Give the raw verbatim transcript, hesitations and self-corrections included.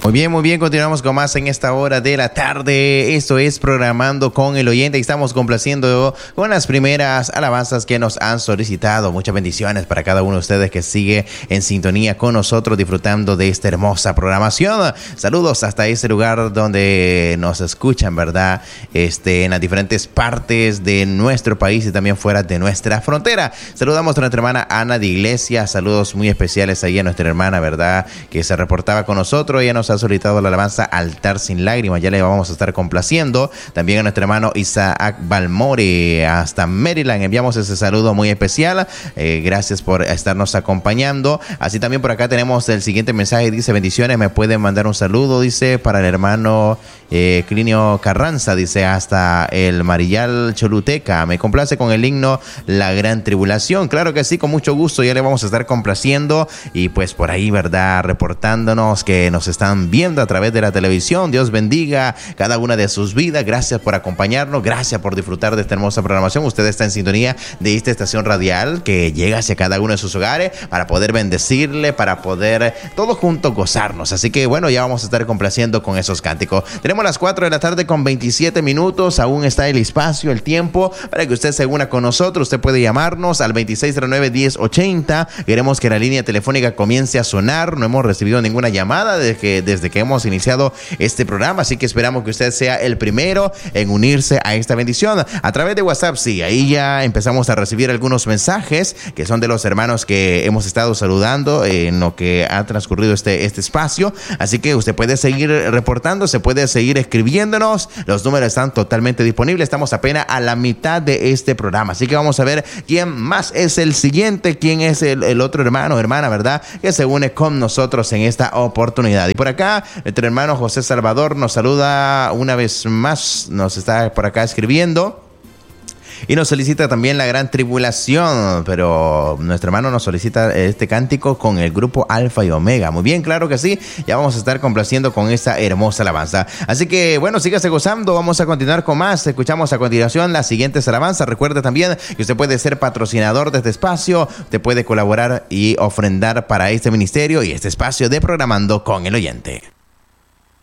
Muy bien, muy bien, continuamos con más en esta hora de la tarde. Esto es Programando con el Oyente y estamos complaciendo con las primeras alabanzas que nos han solicitado. Muchas bendiciones para cada uno de ustedes que sigue en sintonía con nosotros, disfrutando de esta hermosa programación. Saludos hasta ese lugar donde nos escuchan, ¿verdad? Este, en las diferentes partes de nuestro país y también fuera de nuestra frontera. Saludamos a nuestra hermana Ana de Iglesia. Saludos muy especiales ahí a nuestra hermana, ¿verdad? Que se reportaba con nosotros. Ella nos ha solicitado la alabanza Altar sin lágrimas, ya le vamos a estar complaciendo. También a nuestro hermano Isaac Balmore hasta Maryland enviamos ese saludo muy especial. Eh, gracias por estarnos acompañando. Así también por acá tenemos el siguiente mensaje, dice: bendiciones, me pueden mandar un saludo, dice, para el hermano eh, Clinio Carranza, dice, hasta el Marillal Choluteca. Me complace con el himno La Gran Tribulación. Claro que sí, con mucho gusto, ya le vamos a estar complaciendo. Y pues por ahí, ¿verdad? Reportándonos que nos están viendo a través de la televisión. Dios bendiga cada una de sus vidas. Gracias por acompañarnos, gracias por disfrutar de esta hermosa programación. Usted está en sintonía de esta estación radial que llega hacia cada uno de sus hogares para poder bendecirle, para poder todos juntos gozarnos. Así que bueno, ya vamos a estar complaciendo con esos cánticos. Tenemos las cuatro de la tarde con veintisiete minutos. Aún está el espacio, el tiempo para que usted se una con nosotros. Usted puede llamarnos al veintiséis cero nueve, diez ochenta. Queremos que la línea telefónica comience a sonar. No hemos recibido ninguna llamada desde que, desde que hemos iniciado este programa, así que esperamos que usted sea el primero en unirse a esta bendición. A través de WhatsApp, sí, ahí ya empezamos a recibir algunos mensajes que son de los hermanos que hemos estado saludando en lo que ha transcurrido este, este espacio, así que usted puede seguir reportando, se puede seguir escribiéndonos, los números están totalmente disponibles, estamos apenas a la mitad de este programa, así que vamos a ver quién más es el siguiente, quién es el, el otro hermano o hermana, ¿verdad?, que se une con nosotros en esta oportunidad. Y por acá, nuestro hermano José Salvador nos saluda una vez más, nos está por acá escribiendo y nos solicita también La Gran Tribulación, pero nuestro hermano nos solicita este cántico con el grupo Alfa y Omega. Muy bien, claro que sí, ya vamos a estar complaciendo con esta hermosa alabanza. Así que bueno, sígase gozando, vamos a continuar con más. Escuchamos a continuación las siguientes alabanzas. Recuerde también que usted puede ser patrocinador de este espacio, usted puede colaborar y ofrendar para este ministerio y este espacio de Programando con el Oyente.